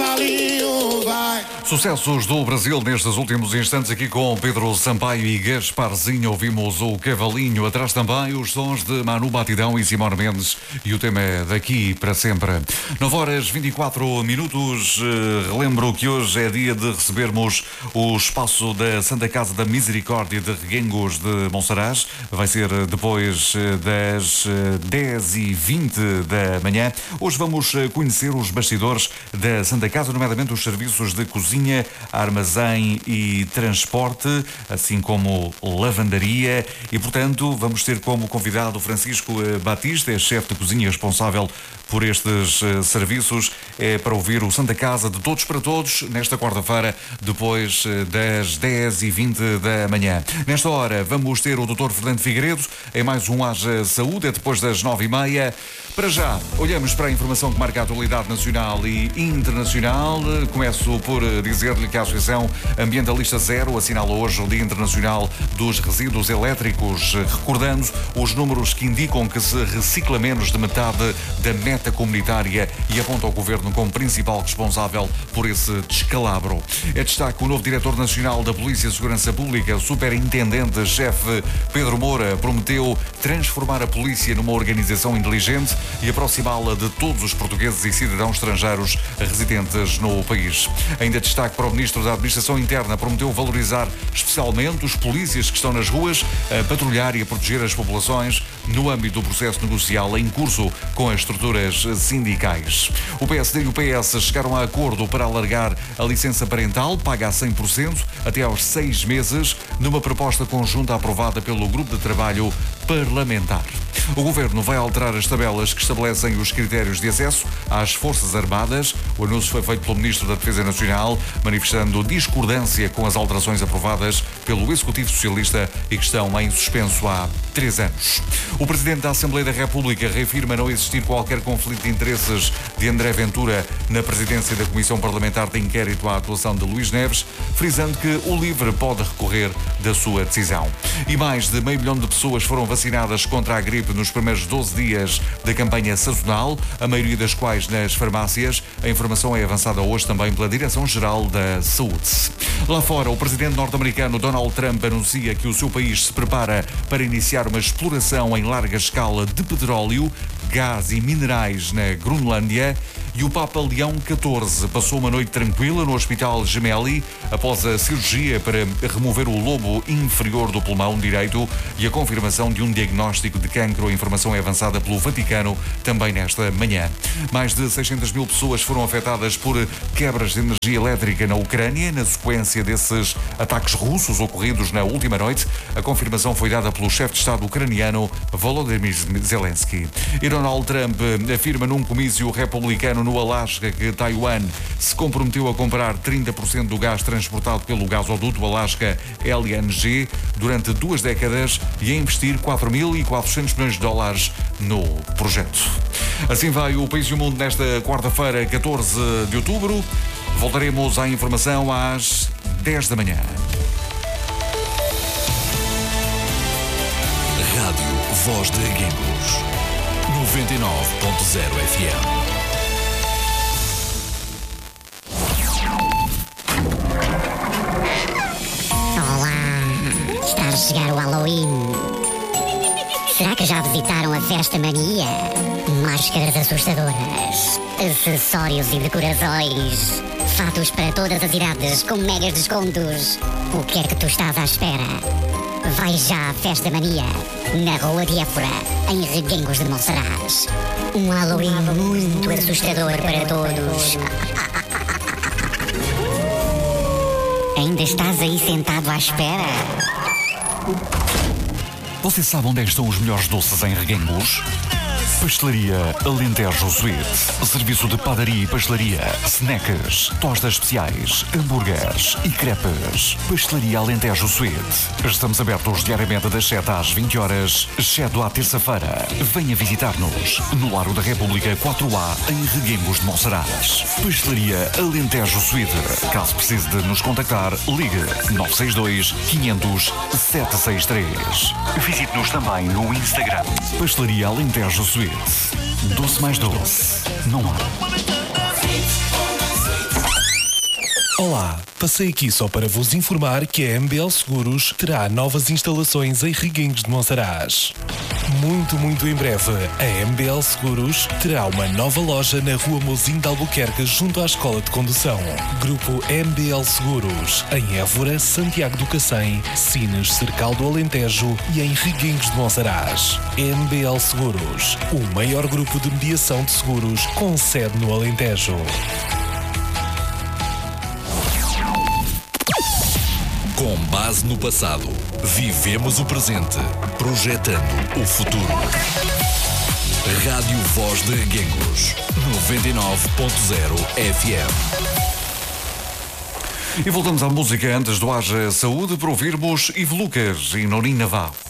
cavalinho vai. Sucessos do Brasil nestes últimos instantes, aqui com Pedro Sampaio e Gasparzinho. Ouvimos o Cavalinho, atrás também os sons de Manu Batidão e Simone Mendes, e o tema é Daqui para Sempre. 9h24. Relembro que hoje é dia de recebermos o espaço da Santa Casa da Misericórdia de Reguengos de Monsaraz. Vai ser depois das 10h20 da manhã. Hoje vamos conhecer os bastidores da Santa Casa, nomeadamente os serviços de cozinha, armazém e transporte, assim como lavandaria, e portanto vamos ter como convidado Francisco Batista, é chefe de cozinha responsável por estes serviços. É para ouvir o Santa Casa de Todos para Todos nesta quarta-feira, depois das 10h20 da manhã. Nesta hora vamos ter o Dr. Fernando Figueiredo em mais um Haja Saúde, é depois das 9h30. Para já, olhamos para a informação que marca a atualidade nacional e internacional. Começo por dizer-lhe que a Associação Ambientalista Zero assinala hoje o Dia Internacional dos Resíduos Elétricos, recordando os números que indicam que se recicla menos de metade da meta comunitária, e aponta o Governo como principal responsável por esse descalabro. É destaque o novo Diretor Nacional da Polícia e Segurança Pública, o Superintendente-Chefe Pedro Moura, prometeu transformar a polícia numa organização inteligente e aproximá-la de todos os portugueses e cidadãos estrangeiros residentes no país. Ainda destaque para o Ministro da Administração Interna, prometeu valorizar especialmente os polícias que estão nas ruas a patrulhar e a proteger as populações no âmbito do processo negocial em curso com as estruturas sindicais. O PSD e o PS chegaram a acordo para alargar a licença parental, paga a 100% até aos 6 meses, numa proposta conjunta aprovada pelo Grupo de Trabalho Parlamentar. O Governo vai alterar as tabelas que estabelecem os critérios de acesso às Forças Armadas. O anúncio foi feito pelo Ministro da Defesa Nacional, manifestando discordância com as alterações aprovadas pelo Executivo Socialista e que estão em suspenso há 3 anos. O Presidente da Assembleia da República reafirma não existir qualquer conflito de interesses de André Ventura na presidência da Comissão Parlamentar de Inquérito à atuação de Luís Neves, frisando que o LIVRE pode recorrer da sua decisão. E mais de 500 mil de pessoas foram vacinadas contra a gripe nos primeiros 12 dias da campanha sazonal, a maioria das quais nas farmácias. A informação é avançada hoje também pela Direção-Geral da Saúde. Lá fora, o presidente norte-americano Donald Trump anuncia que o seu país se prepara para iniciar uma exploração em larga escala de petróleo, gás e minerais na Groenlândia. E o Papa Leão XIV passou uma noite tranquila no Hospital Gemelli após a cirurgia para remover o lobo inferior do pulmão direito e a confirmação de um diagnóstico de cancro. A informação é avançada pelo Vaticano também nesta manhã. Mais de 600 mil pessoas foram afetadas por quebras de energia elétrica na Ucrânia, na sequência desses ataques russos ocorridos na última noite. A confirmação foi dada pelo chefe de Estado ucraniano Volodymyr Zelensky. E Donald Trump afirma num comício republicano no Alasca que Taiwan se comprometeu a comprar 30% do gás transportado pelo gasoduto Alaska LNG durante 2 décadas e a investir 4.400 milhões de dólares no projeto. Assim vai o País e o Mundo nesta quarta-feira, 14 de outubro. Voltaremos à informação às 10 da manhã. Rádio Voz de Reguengos 99.0 FM. Está a chegar o Halloween. Será que já visitaram a Festa Mania? Máscaras assustadoras, acessórios e decorações, fatos para todas as idades com megas descontos. O que é que tu estás à espera? Vai já à Festa Mania, na Rua de Évora, em Reguengos de Monsaraz. Um Halloween muito assustador para todos. Ainda estás aí sentado à espera? Você sabe onde estão os melhores doces em Reguengos? Pastelaria Alentejo Sweet. Serviço de padaria e pastelaria, snacks, tostas especiais, hambúrgueres e crepes. Pastelaria Alentejo Sweet. Estamos abertos diariamente das 7 às 20 horas, exceto à terça-feira. Venha visitar-nos no Largo da República 4A, em Reguengos de Monsaraz. Pastelaria Alentejo Sweet. Caso precise de nos contactar, ligue 962 500 763. Visite-nos também no Instagram. Pastelaria Alentejo Sweet. Doce mais doce. Não há. Olá, passei aqui só para vos informar que a MBL Seguros terá novas instalações em Reguengos de Monsaraz. Muito em breve, a MBL Seguros terá uma nova loja na Rua Mouzinho de Albuquerque, junto à Escola de Condução. Grupo MBL Seguros, em Évora, Santiago do Cacém, Sines, Cercal do Alentejo e em Reguengos de Monsaraz. MBL Seguros, o maior grupo de mediação de seguros com sede no Alentejo. Com base no passado, vivemos o presente, projetando o futuro. Rádio Voz de Reguengos, 99.0 FM. E voltamos à música antes do Haja Saúde para ouvirmos Ivo Lucas e Norina Vaz.